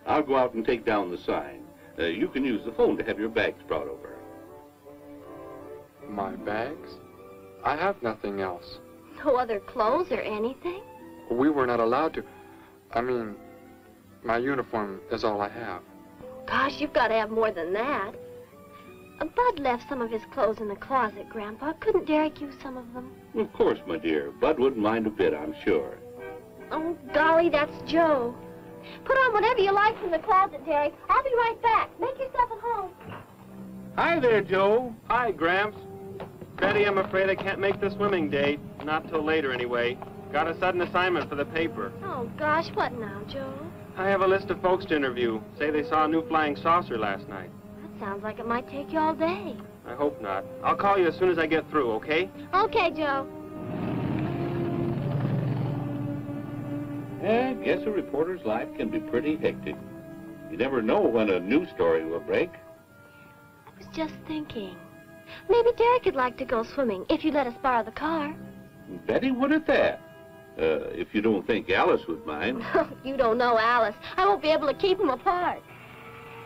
I'll go out and take down the sign. You can use the phone to have your bags brought over. My bags? I have nothing else. No other clothes or anything? We were not allowed to. I mean, my uniform is all I have. Gosh, you've got to have more than that. Bud left some of his clothes in the closet, Grandpa. Couldn't Derek use some of them? Of course, my dear. Bud wouldn't mind a bit, I'm sure. Oh, golly, that's Joe. Put on whatever you like from the closet, Derek. I'll be right back. Make yourself at home. Hi there, Joe. Hi, Gramps. Betty, I'm afraid I can't make the swimming date. Not till later, anyway. Got a sudden assignment for the paper. Oh, gosh, what now, Joe? I have a list of folks to interview. Say they saw a new flying saucer last night. That sounds like it might take you all day. I hope not. I'll call you as soon as I get through, okay? Okay, Joe. I guess a reporter's life can be pretty hectic. You never know when a news story will break. I was just thinking. Maybe Derek would like to go swimming if you let us borrow the car. Betty, what at that? If you don't think Alice would mind. You don't know Alice. I won't be able to keep them apart.